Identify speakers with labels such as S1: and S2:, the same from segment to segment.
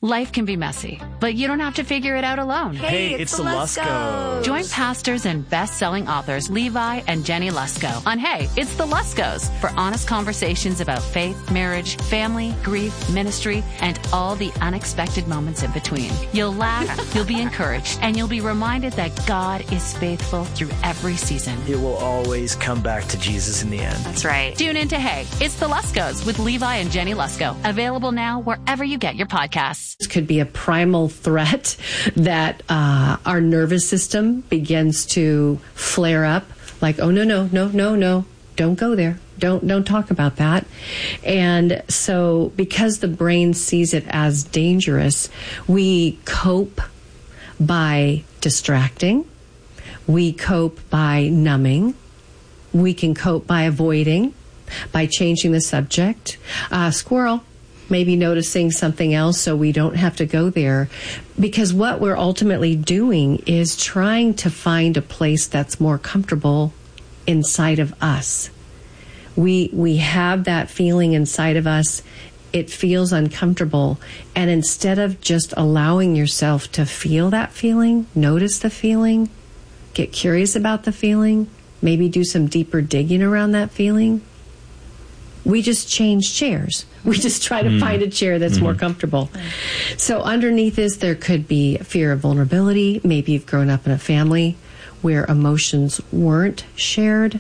S1: Life can be messy, but you don't have to figure it out alone.
S2: Hey, it's the Luskos.
S1: Join pastors and best-selling authors Levi and Jenny Lusko on Hey, It's the Luskos for honest conversations about faith, marriage, family, grief, ministry, and all the unexpected moments in between. You'll laugh, you'll be encouraged, and you'll be reminded that God is faithful through every season.
S2: It will always come back to Jesus in the end.
S1: That's right. Tune in to Hey, It's the Luskos with Levi and Jenny Lusko. Available now wherever you get your podcasts.
S3: Could be a primal threat that our nervous system begins to flare up like, oh, no, don't go there. Don't talk about that. And so because the brain sees it as dangerous, we cope by distracting. We cope by numbing. We can cope by avoiding, by changing the subject. Squirrel. Maybe noticing something else so we don't have to go there. Because what we're ultimately doing is trying to find a place that's more comfortable inside of us. We have that feeling inside of us. It feels uncomfortable. And instead of just allowing yourself to feel that feeling, notice the feeling, get curious about the feeling, maybe do some deeper digging around that feeling, we just change chairs. We just try to find a chair that's more comfortable. So underneath this, there could be fear of vulnerability. Maybe you've grown up in a family where emotions weren't shared.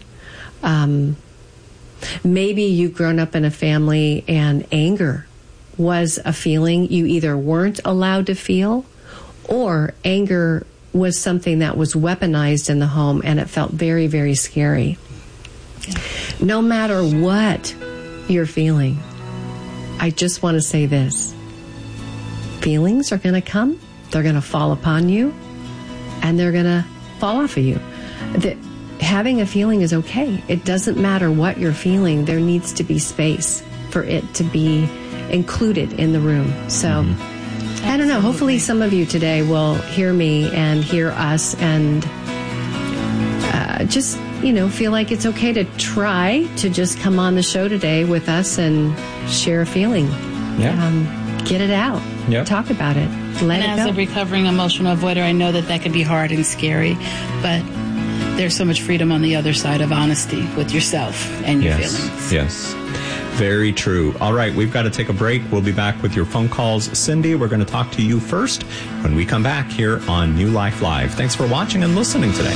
S3: Maybe you've grown up in a family and anger was a feeling you either weren't allowed to feel, or anger was something that was weaponized in the home and it felt very, very scary. No matter what you're feeling, I just want to say this. Feelings are going to come, they're going to fall upon you, and they're going to fall off of you. Having a feeling is okay. It doesn't matter what you're feeling. There needs to be space for it to be included in the room. So, I don't know. Hopefully some of you today will hear me and hear us and just feel like it's okay to try to just come on the show today with us and share a feeling. Yeah. Get it out. Yep. Talk about it. Let it go.
S4: As a recovering emotional avoider, I know that can be hard and scary, but there's so much freedom on the other side of honesty with yourself and your feelings.
S5: Yes. Very true. All right, we've got to take a break. We'll be back with your phone calls. Cindy, we're going to talk to you first when we come back here on New Life Live. Thanks for watching and listening today.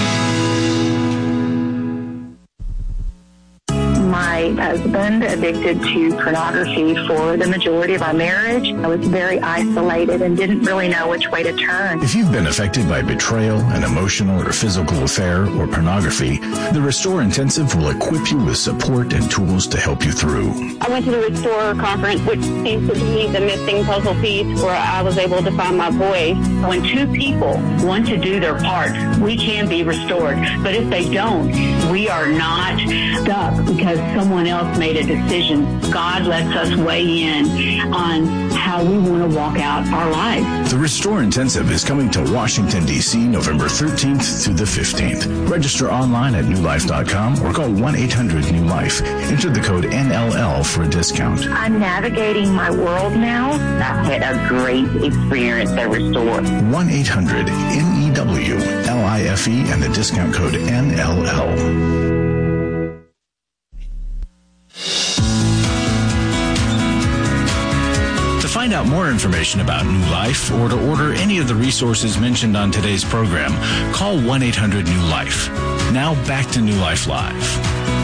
S6: My husband addicted to pornography for the majority of our marriage. I was very isolated and didn't really know which way to turn.
S7: If you've been affected by betrayal, an emotional or physical affair, or pornography, the Restore Intensive will equip you with support and tools to help you through.
S8: I went to the Restore conference, which seems to be the missing puzzle piece where I was able to find my voice.
S9: When two people want to do their part, we can be restored. But if they don't, we are not stuck because someone else made a decision. God lets us weigh in on how we want to walk out our lives.
S7: The Restore Intensive is coming to Washington, D.C. November 13th through the 15th. Register online at newlife.com or call 1-800-NEW-LIFE. Enter the code NLL for a discount.
S6: I'm navigating my world now.
S9: I've had a great experience at Restore.
S7: 1-800-NEWLIFE and the discount code NLL. To find out more information about New Life or to order any of the resources mentioned on today's program, call 1-800-NEW-LIFE. Now back to New Life Live.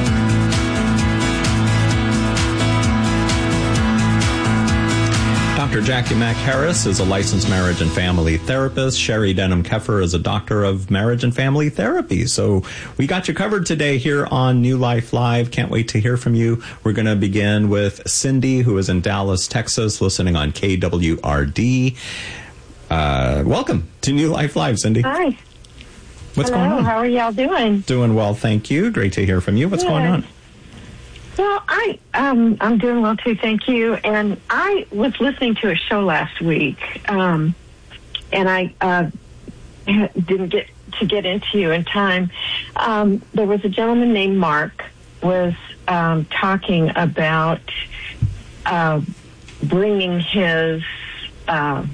S5: Dr. Jackie Mack Harris is a licensed marriage and family therapist. Sherry Denham Keffer is a doctor of marriage and family therapy. So we got you covered today here on New Life Live. Can't wait to hear from you. We're going to begin with Cindy, who is in Dallas, Texas, listening on KWRD. Welcome to New Life Live, Cindy.
S6: Hi.
S5: What's going on?
S6: How are y'all doing?
S5: Doing well, thank you. Great to hear from you. What's going on?
S6: Well, I'm doing well too, thank you. And I was listening to a show last week, and I didn't get to get into you in time. There was a gentleman named Mark was talking about bringing his